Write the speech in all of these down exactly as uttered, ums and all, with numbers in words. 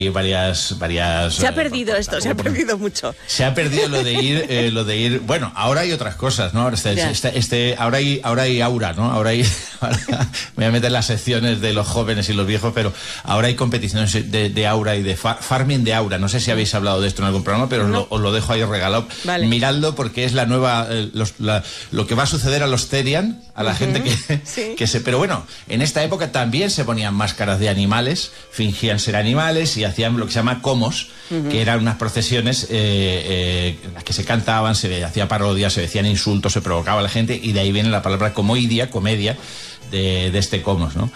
varias varias se ha perdido esto se ha perdido mucho se ha perdido lo de ir eh, lo de ir bueno, ahora hay otras cosas, ¿no? Este, este, este ahora hay ahora hay aura, ¿no? Ahora hay ahora, me voy a meter en las secciones de los jóvenes y los viejos, pero ahora hay competiciones de, de aura y de far, farming de aura. No sé si habéis hablado de esto en algún programa, pero no. lo, os lo dejo ahí regalado. Vale. Miradlo, porque es la nueva eh, los, la, lo que va a suceder a los Therian, a la uh-huh. gente que, sí. que se pero bueno, en esta época también se ponían máscaras de animales, fingían ser animales y hacían lo que se llama comos, uh-huh. que eran unas procesiones eh, eh, en las que se cantaban, se hacía parodia, se decían insultos, se provocaba a la gente, y de ahí viene la palabra comoidia, comedia, de, de este comos, ¿no?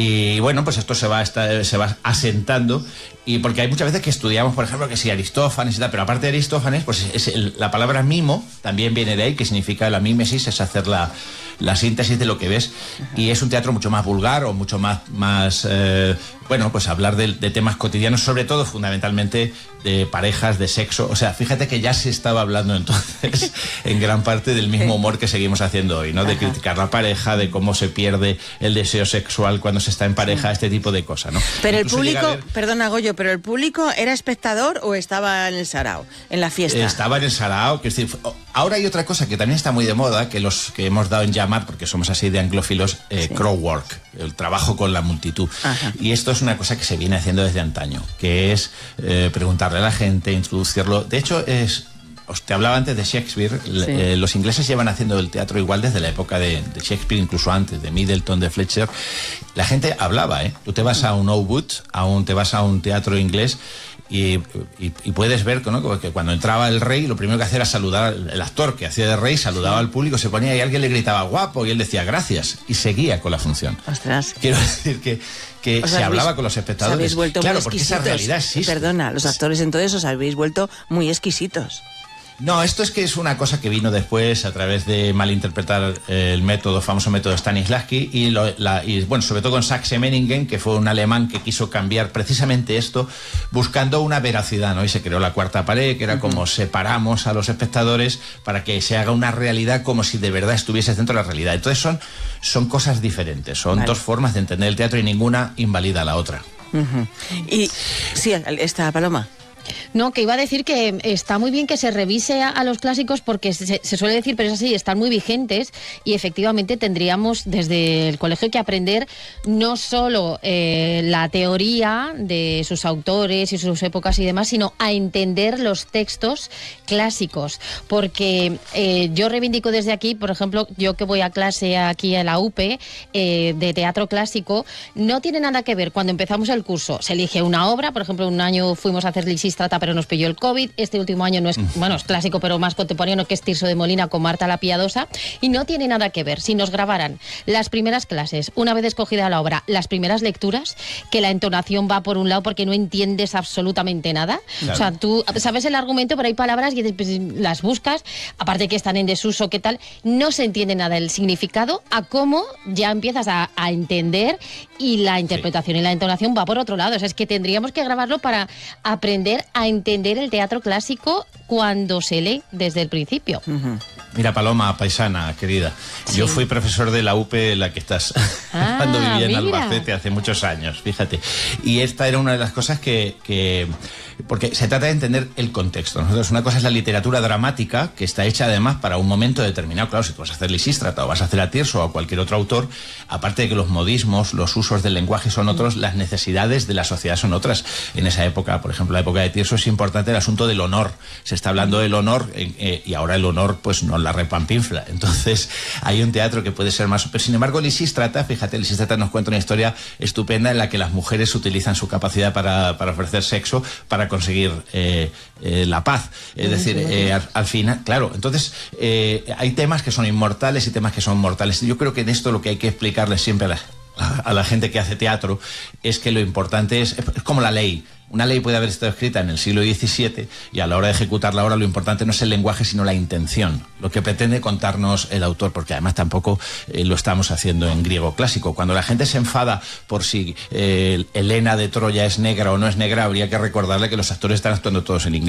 Y bueno, pues esto se va, está, se va asentando, y porque hay muchas veces que estudiamos, por ejemplo, que si Aristófanes y tal, pero aparte de Aristófanes, pues es, es el, la palabra mimo también viene de ahí, que significa la mímesis, es hacer la, la síntesis de lo que ves, uh-huh. y es un teatro mucho más vulgar o mucho más, más eh, bueno, pues hablar de, de temas cotidianos, sobre todo, fundamentalmente, de parejas, de sexo. O sea, fíjate que ya se estaba hablando entonces en gran parte del mismo humor que seguimos haciendo hoy, ¿no? De criticar la pareja, de cómo se pierde el deseo sexual cuando se está en pareja, sí. este tipo de cosas, ¿no? Pero Incluso el público, ver... perdona Goyo, pero el público ¿era espectador o estaba en el sarao, en la fiesta? Estaba en el sarao, que es decir, ahora hay otra cosa que también está muy de moda, que los que hemos dado en llamar, porque somos así de anglófilos, eh, sí. crowdwork, el trabajo con la multitud. Ajá. Y esto es una cosa que se viene haciendo desde antaño, que es eh, preguntarle a la gente, introducirlo. De hecho, es... Os te hablaba antes de Shakespeare, sí. eh, los ingleses llevan haciendo el teatro igual desde la época de, de Shakespeare, incluso antes, de Middleton, de Fletcher. La gente hablaba, ¿eh? Tú te vas a un Old Wood, a un, te vas a un teatro inglés y, y, y puedes ver, ¿no?, que cuando entraba el rey, lo primero que hacía era saludar, el actor que hacía de rey saludaba sí. al público, se ponía y alguien le gritaba guapo y él decía gracias y seguía con la función. Ostras. Quiero decir que que se hablaba con los espectadores. Os habéis vuelto claro, muy porque exquisitos. Esa realidad existe. Perdona, los actores entonces os habéis vuelto muy exquisitos. No, esto es que es una cosa que vino después a través de malinterpretar el método, famoso método Stanislavski, y, lo, la, y bueno, sobre todo con Saxe-Meiningen, que fue un alemán que quiso cambiar precisamente esto, buscando una veracidad, ¿no? Y se creó la cuarta pared, que era uh-huh. como separamos a los espectadores para que se haga una realidad como si de verdad estuvieses dentro de la realidad. Entonces son, son cosas diferentes, son vale. dos formas de entender el teatro y ninguna invalida a la otra. Uh-huh. Y sí, esta Paloma. No, que iba a decir que está muy bien que se revise a, a los clásicos porque se, se suele decir, pero es así, están muy vigentes y efectivamente tendríamos desde el colegio que aprender no solo eh, la teoría de sus autores y sus épocas y demás, sino a entender los textos clásicos, porque eh, yo reivindico desde aquí, por ejemplo, yo que voy a clase aquí en la U P eh, de teatro clásico, no tiene nada que ver cuando empezamos el curso, se elige una obra, por ejemplo, un año fuimos a hacer Lisistrata, pero nos pilló el COVID. Este último año no es, bueno, es clásico, pero más contemporáneo, que es Tirso de Molina con Marta la Piadosa. Y no tiene nada que ver. Si nos grabaran las primeras clases, una vez escogida la obra, las primeras lecturas, que la entonación va por un lado porque no entiendes absolutamente nada. Claro. O sea, tú sabes el argumento, pero hay palabras y pues, las buscas, aparte que están en desuso, ¿qué tal? No se entiende nada el significado, a cómo ya empiezas a, a entender, y la interpretación sí. y la entonación va por otro lado. O sea, es que tendríamos que grabarlo para aprender a entender el teatro clásico cuando se lee desde el principio. Uh-huh. Mira, Paloma, paisana, querida, sí. yo fui profesor de la U P en la que estás ah, cuando vivía en mira. Albacete hace muchos años, fíjate. Y esta era una de las cosas que, que... porque se trata de entender el contexto. Nosotros, una cosa es la literatura dramática, que está hecha además para un momento determinado. Claro, si tú vas a hacer Lisístrata o vas a hacer a Tirso o a cualquier otro autor, aparte de que los modismos, los usos del lenguaje son otros, las necesidades de la sociedad son otras. En esa época, por ejemplo, la época de Tirso, es importante el asunto del honor. Se está hablando del honor eh, y ahora el honor pues no la repampinfla. Entonces hay un teatro que puede ser más... Pero sin embargo, Lisístrata, fíjate, Lisístrata nos cuenta una historia estupenda en la que las mujeres utilizan su capacidad para, para ofrecer sexo para conseguir eh, eh, la paz. Es decir, eh, al, al final, claro, entonces eh, hay temas que son inmortales y temas que son mortales. Yo creo que en esto lo que hay que explicarle siempre a la, a, a la gente que hace teatro es que lo importante es, es como la ley. Una ley puede haber estado escrita en el siglo diecisiete y a la hora de ejecutarla ahora lo importante no es el lenguaje sino la intención, lo que pretende contarnos el autor, porque además tampoco eh, lo estamos haciendo en griego clásico. Cuando la gente se enfada por si eh, Helena de Troya es negra o no es negra, habría que recordarle que los actores están actuando todos en inglés.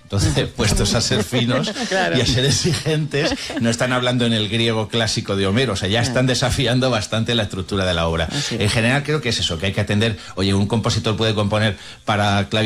Entonces, puestos a ser finos claro. y a ser exigentes, no están hablando en el griego clásico de Homero, o sea, ya están desafiando bastante la estructura de la obra. En general creo que es eso, que hay que atender, oye, un compositor puede componer para clave